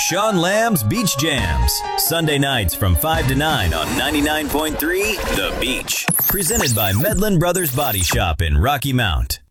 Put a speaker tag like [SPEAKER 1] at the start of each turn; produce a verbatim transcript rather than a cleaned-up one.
[SPEAKER 1] Sean Lamb's Beach Jams, Sunday nights from five to nine on ninety-nine point three The Beach. Presented by Medlin Brothers Body Shop in Rocky Mount.